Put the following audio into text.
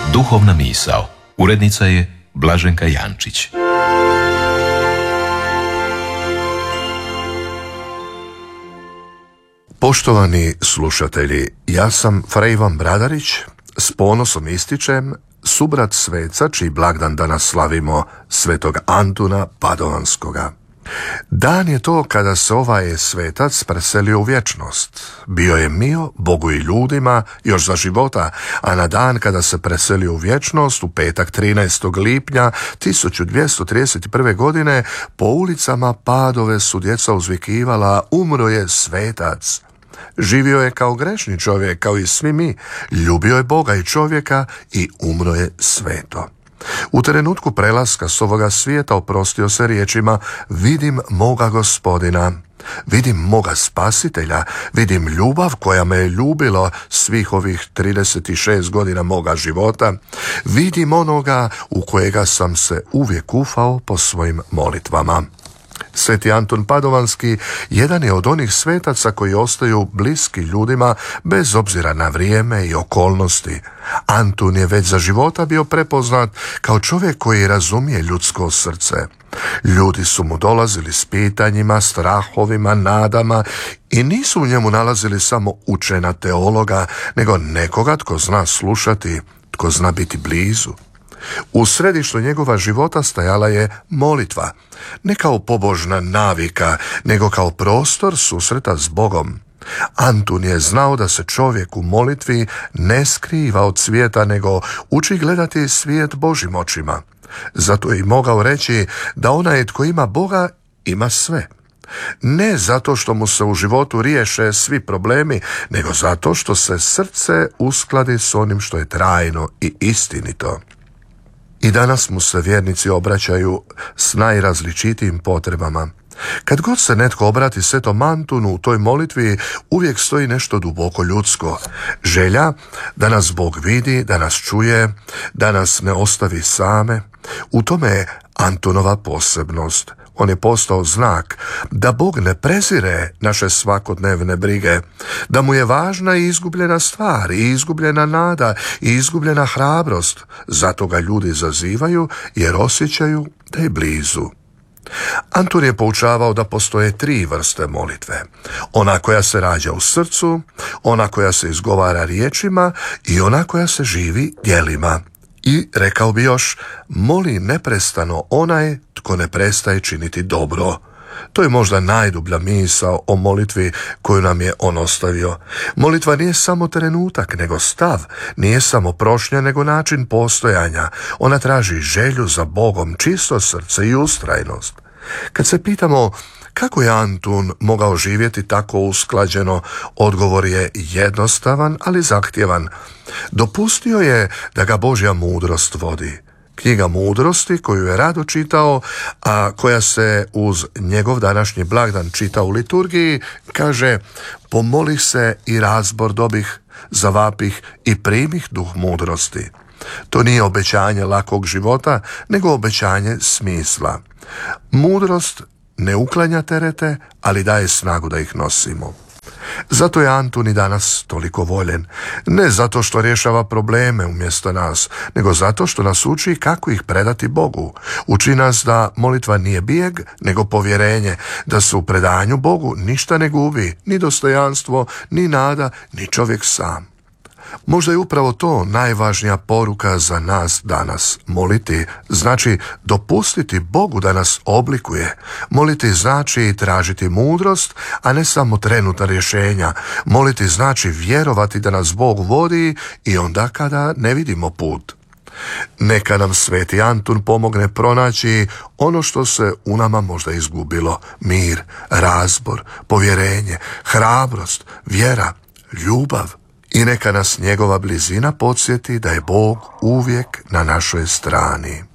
Duhovna misao. Urednica je Blaženka Jančić. Poštovani slušatelji, ja sam fra Ivan Bradarić, s ponosom ističem subrat sveca čiji blagdan danas slavimo, svetog Antuna Padovanskoga. Dan je to kada se ovaj svetac preselio u vječnost. Bio je mio Bogu i ljudima još za života, a na dan kada se preselio u vječnost, u petak 13. lipnja 1231. godine, po ulicama Padove su djeca uzvikivala: umro je svetac. Živio je kao grešni čovjek, kao i svi mi, ljubio je Boga i čovjeka i umro je sveto. U trenutku prelaska s ovoga svijeta oprostio se riječima: vidim moga Gospodina, vidim moga Spasitelja, vidim ljubav koja me je ljubila svih ovih 36 godina moga života, vidim onoga u kojega sam se uvijek ufao po svojim molitvama. Sveti Antun Padovanski jedan je od onih svetaca koji ostaju bliski ljudima bez obzira na vrijeme i okolnosti. Antun je već za života bio prepoznat kao čovjek koji razumije ljudsko srce. Ljudi su mu dolazili s pitanjima, strahovima, nadama i nisu u njemu nalazili samo učena teologa, nego nekoga tko zna slušati, tko zna biti blizu. U središtu njegova života stajala je molitva, ne kao pobožna navika, nego kao prostor susreta s Bogom. Antun je znao da se čovjek u molitvi ne skriva od svijeta, nego uči gledati svijet Božjim očima. Zato je i mogao reći da onaj tko ima Boga ima sve. Ne zato što mu se u životu riješe svi problemi, nego zato što se srce uskladi s onim što je trajno i istinito. I danas mu se vjernici obraćaju s najrazličitijim potrebama. Kad god se netko obrati svetom Antunu u toj molitvi, uvijek stoji nešto duboko ljudsko. Želja da nas Bog vidi, da nas čuje, da nas ne ostavi same. U tome je Antunova posebnost. On je postao znak da Bog ne prezire naše svakodnevne brige, da mu je važna i izgubljena stvar, i izgubljena nada, i izgubljena hrabrost. Zato ga ljudi zazivaju jer osjećaju da je blizu. Antun je poučavao da postoje 3 vrste molitve. Ona koja se rađa u srcu, ona koja se izgovara riječima i ona koja se živi djelima. I rekao bi još: moli neprestano onaj tko ne prestaje činiti dobro. To je možda najdublja misao o molitvi koju nam je on ostavio. Molitva nije samo trenutak, nego stav, nije samo prošnja, nego način postojanja. Ona traži želju za Bogom, čisto srce i ustrajnost. Kad se pitamo kako je Antun mogao živjeti tako usklađeno, odgovor je jednostavan, ali zahtjevan. Dopustio je da ga Božja mudrost vodi. Knjiga mudrosti koju je rado čitao, a koja se uz njegov današnji blagdan čita u liturgiji, kaže: pomolih se i razbor dobih, zavapih i primih duh mudrosti. To nije obećanje lakog života, nego obećanje smisla. Mudrost ne uklanja terete, ali daje snagu da ih nosimo. Zato je Antun i danas toliko voljen. Ne zato što rješava probleme umjesto nas, nego zato što nas uči kako ih predati Bogu. Uči nas da molitva nije bijeg, nego povjerenje, da se u predanju Bogu ništa ne gubi, ni dostojanstvo, ni nada, ni čovjek sam. Možda je upravo to najvažnija poruka za nas danas. Moliti znači dopustiti Bogu da nas oblikuje. Moliti znači tražiti mudrost, a ne samo trenutna rješenja. Moliti znači vjerovati da nas Bog vodi i onda kada ne vidimo put. Neka nam sveti Antun pomogne pronaći ono što se u nama možda izgubilo: mir, razbor, povjerenje, hrabrost, vjera, ljubav. I neka nas njegova blizina podsjeti da je Bog uvijek na našoj strani.